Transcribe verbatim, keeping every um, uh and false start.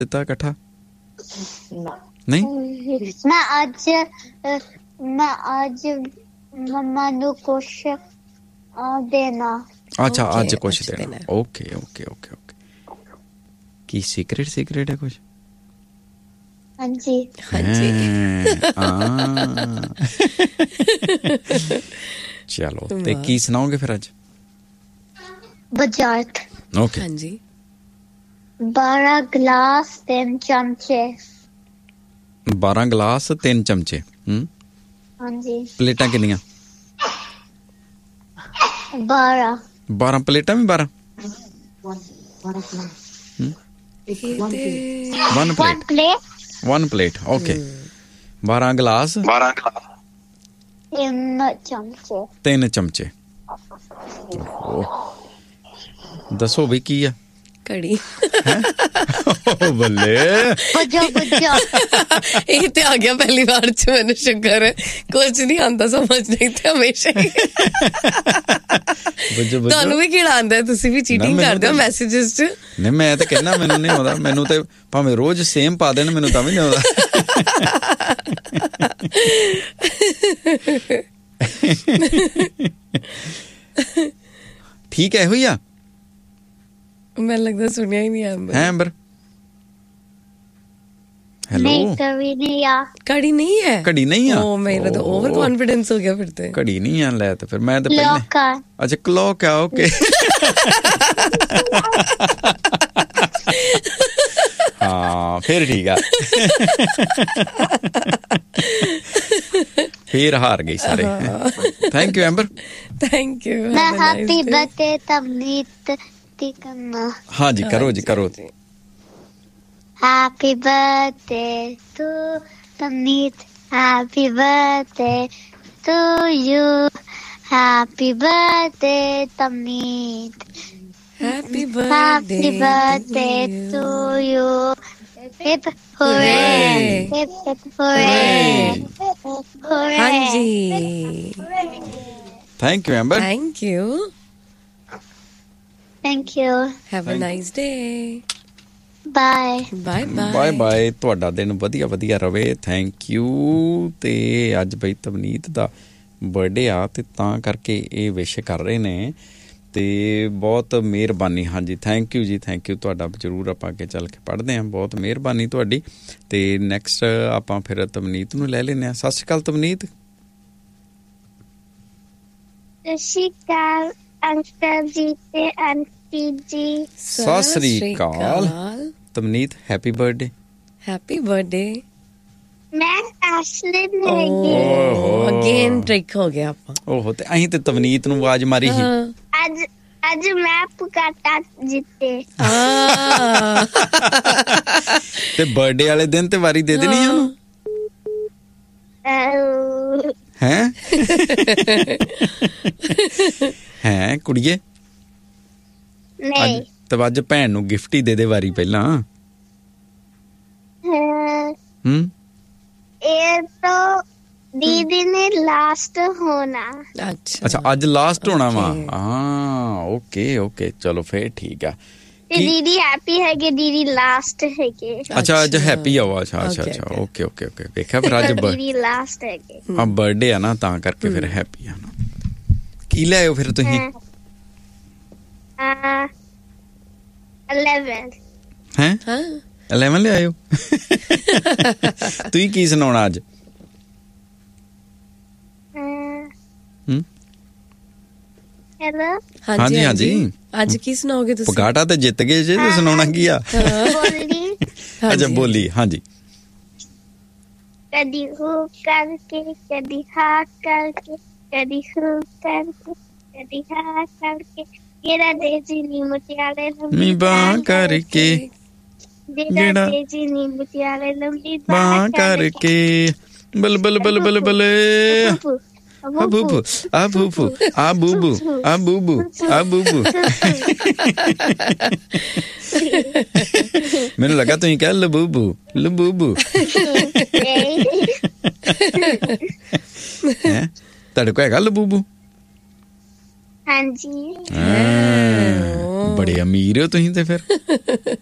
ਦਿੱਤਾ ਇਕੱਠਾ? ਨਹੀਂ, ਮੈਂ ਅੱਜ ਮੈਂ ਅੱਜ ਮੰਮਾ ਨੂੰ ਕੁਛ ਦੇਣਾ। ਅੱਛਾ, ਅੱਜ ਕੁਛ ਦੇਣਾ। Okay okay okay okay. ਕੀ ਸੀਕ੍ਰੇਟ ਸੀਕ੍ਰੇਟ ਹੈ ਕੁਛ? ਹਾਂਜੀ ਹਾਂਜੀ। ਚਲੋ, ਤੇ ਕੀ ਸੁਣਾਓਗੇ ਫਿਰ ਅੱਜ? ਬਜਾਤ। ਓਕੇ। ਹਾਂਜੀ। ਬਾਰਾਂ ਗਲਾਸ ਤਿੰਨ ਚਮਚੇ। ਬਾਰਾਂ ਗਲਾਸ ਤਿੰਨ ਚਮਚੇ। ਹੂੰ। ਹਾਂਜੀ। ਪਲੇਟਾਂ ਕਿੰਨੀਆਂ? ਬਾਰਾਂ। ਬਾਰਾਂ ਪਲੇਟਾਂ ਵੀ ਬਾਰਾਂ? One plate. One plate okay. ਬਾਰਾਂ ਗਲਾਸ ਤਿੰਨ ਚਮਚੇ। ਤਿੰਨ ਚਮਚੇ। ਦੱਸੋ ਵੀ ਕੀ ਆ? ਕੜੀ। ਬੱਲੇ। ਬੁੱਝੋ ਬੁੱਝੋ। ਇਹ ਤੇ ਆ ਗਿਆ ਪਹਿਲੀ ਵਾਰ ਚ, ਮੈਨੂੰ ਸ਼ੁਕਰ ਹੈ। ਕੁਝ ਨਹੀਂ ਆਉਂਦਾ ਸਮਝ, ਨਹੀਂ ਤੇ ਹਮੇਸ਼ਾ ਹੀ ਤੁਹਾਨੂੰ ਵੀ ਕਿਹੜਾ ਆਉਂਦਾ? ਤੁਸੀਂ ਵੀ ਚੀਟਿੰਗ ਕਰਦੇ ਹੋ ਮੈਸੇਜਸ ਚ। ਨਹੀਂ, ਮੈਂ ਤਾਂ ਕਹਿਣਾ ਮੈਨੂੰ ਨਹੀਂ ਆਉਂਦਾ। ਮੈਨੂੰ ਤੇ ਭਾਵੇਂ ਰੋਜ਼ ਸੇਮ ਪਾ ਦੇਣ, ਮੈਨੂੰ ਤਾਂ ਵੀ ਨਹੀਂ ਆਉਂਦਾ। ਠੀਕ ਹੈ, ਇਹੋ ਹੀ ਆ। ਮੈਨੂੰ ਲੱਗਦਾ ਸੁਣਿਆ ਹੀ ਨਹੀਂ ਅੰਬਰ। ਹੈ ਅੰਬਰ? ਹੈਲੋ। ਨਹੀਂ, ਕਵੀ ਨਹੀਂ ਆ। ਕੜੀ ਨਹੀਂ ਹੈ? ਕੜੀ ਨਹੀਂ ਆ? ਓ ਮੇਰਾ ਤਾਂ ਓਵਰ ਕੌਨਫੀਡੈਂਸ ਹੋ ਗਿਆ ਫਿਰ ਤੇ। ਕੜੀ ਨਹੀਂ ਆ? ਲੈ ਤੇ ਫਿਰ ਮੈਂ ਤਾਂ ਪਹਿਲੇ। ਅੱਛਾ, ਕਲੋਕ ਆ। ਓਕੇ। ਹਾਂ, ਫਿਰ ਠੀਕ ਆ। ਫਿਰ ਹਾਰ ਗਈ ਸਾਰੇ। Thank you amber. Thank you. ਮੈਂ ਹੈਪੀ ਬਰਥਡੇ ਤਵਨੀਤ ਦੀ ਕਰਨਾ। ਹਾਂਜੀ, ਕਰੋ ਜੀ, ਕਰੋ। Happy birthday to Tamneet. Happy birthday to you. Happy birthday, Tamneet. Happy birthday, Happy birthday to you. Hip hooray! Hip hip hooray! Hooray! ਹਾਂਜੀ। Thank you, Amber. Thank you. Thank you. Have a nice day. Bye bye bye bye bye. ਤੁਹਾਡਾ ਦਿਨ ਵਧੀਆ ਵਧੀਆ ਰਵੇ। Thank you. ਤੇ ਅੱਜ ਬਈ ਤਵਨੀਤ ਦਾ birthday ਆ, ਤੇ ਤਾਂ ਕਰਕੇ ਇਹ ਵਿਸ਼ ਕਰ ਰਹੇ ਨੇ, ਤੇ ਬਹੁਤ ਮਿਹਰਬਾਨੀ। ਹਾਂਜੀ, ਥੈਂਕ ਯੂ ਜੀ, ਥੈਂਕ ਯੂ ਤੁਹਾਡਾ। ਜ਼ਰੂਰ ਆਪਾਂ ਅੱਗੇ ਚੱਲ ਕੇ ਪੜ੍ਹਦੇ ਹਾਂ। ਬਹੁਤ ਮਿਹਰਬਾਨੀ ਤੁਹਾਡੀ। ਤੇ ਨੈਕਸਟ ਆਪਾਂ ਫਿਰ ਤਵਨੀਤ ਨੂੰ ਲੈ ਲੈਂਦੇ ਹਾਂ। ਸਤਿ ਸ਼੍ਰੀ ਅਕਾਲ ਤਵਨੀਤ। ਸਤਿ ਸ਼੍ਰੀ ਅਕਾਲ ਅੰਕਲ ਜੀ ਤੇ ਆਂਟੀ ਜੀ। ਸਤਿ ਸ਼੍ਰੀ ਅਕਾਲ ਤਵਨੀਤ। Happy birthday. Happy birthday. ਮੈਂ ਐਸ਼ਲਿਨ ਹੈਗੀ। ਓਹ ਅਗੇਨ ਟ੍ਰਿਕ ਹੋ ਗਿਆ ਆਪਾਂ। ਓਹੋ, ਤੇ ਅਸੀਂ ਤੇ ਤਵਨੀਤ ਨੂੰ ਆਵਾਜ਼ ਮਾਰੀ ਸੀ। ਅੱਜ ਅੱਜ ਮੈਂ ਪੁਕਾਟਾ ਜਿੱਤੇ। ਤੇ ਬਰਥਡੇ ਵਾਲੇ ਦਿਨ ਤੇ ਵਾਰੀ ਦੇ ਦੇਣੀ ਉਹਨੂੰ। ਹੈਂ ਹੈਂ ਕੁੜੀਏ? ਨਹੀਂ, ਤੇ ਅੱਜ ਭੈਣ ਨੂੰ ਗਿਫਟ ਹੀ ਦੇ ਦੇ ਵਾਰੀ ਪਹਿਲਾਂ। ਹੂੰ, ਇਹ ਤਾਂ ਦੀਦੀ ਨੇ ਲਾਸਟ ਹੋਣਾ। ਅੱਛਾ ਅੱਛਾ, ਅੱਜ ਲਾਸਟ ਹੋਣਾ ਵਾ। ਹਾਂ, ਓਕੇ ਓਕੇ, ਚਲੋ ਫੇਰ ਠੀਕ ਆ। ਤੇ ਦੀਦੀ ਹੈਪੀ ਹੈਗੇ, ਦੀਦੀ ਲਾਸਟ ਹੈਗੇ। ਅੱਛਾ, ਅੱਜ ਹੈਪੀ ਆ। ਅੱਛਾ ਅੱਛਾ ਅੱਛਾ, ਓਕੇ ਓਕੇ ਓਕੇ। ਵੇਖਿਆ ਫਿਰ ਅੱਜ ਦੀਦੀ ਲਾਸਟ ਹੈਗੇ। ਹਾਂ, ਬਰਥਡੇ ਆ ਨਾ, ਤਾਂ ਕਰਕੇ ਫਿਰ ਹੈਪੀ ਆ ਨਾ। ਕੀ ਲੈ ਆਇਓ ਫਿਰ ਤੁਸੀਂ? ਇਲੈਵਨ। ਹੈਂ? ਇਲੈਵਨ ਲੈ ਆਇਓ। ਤੁਸੀਂ ਕੀ ਸੁਣਾਉਣਾ ਅੱਜ? ਹੂੰ, ਹੈਲੋ। ਹਾਂਜੀ ਹਾਂਜੀ। ਅੱਜ ਕੀ ਸੁਣਾਓਗੇ ਤੁਸੀਂ? ਪਗਾਟਾ ਤੇ ਜਿੱਤ ਗਏ ਜੇ, ਤੇ ਸੁਣਾਉਣਾ ਕੀ ਆ? ਬੋਲੀ। ਅੱਛਾ, ਬੋਲੀ। ਹਾਂਜੀ। ਕਦੀ ਹੋ ਕਰਕੇ, ਕਦੀ ਹਾਂ ਕਰਕੇ, ਕਦੀ ਹੋ ਕਰਕੇ, ਕਦੀ ਹਾਂ ਕਰਕੇ, ਜਿਹੜਾ ਦੇ ਜੀ ਨੀ ਮੁਟਿਆਲੇ ਲੰਬੀ ਬਾਂਹ ਕਰਕੇ, ਜਿਹੜਾ ਦੇ ਜੀ ਨੀ ਮੁਟਿਆਲੇ ਲੰਬੀ ਬਾਂਹ ਕਰਕੇ, ਬਲ ਬਲ ਬਲ ਬਲ ਬਲ। ਆ ਬੂਬੂ, ਆ ਬੂਬੂ, ਆ ਬੂਬੂ, ਆ ਬੂਬੂ, ਆ ਬੂਬੂ। ਮੈਨੂੰ ਲੱਗਾ ਤੁਸੀਂ ਕਹਿ ਲਬੂਬੂ ਲਬੂਬੂ। ਹੈਂ, ਤੁਹਾਡੇ ਕੋਲ ਹੈਗਾ ਲਬੂਬੂ? ਹਾਂਜੀ। ਬੜੇ ਅਮੀਰ ਹੋ ਤੁਸੀਂ ਤੇ ਫਿਰ।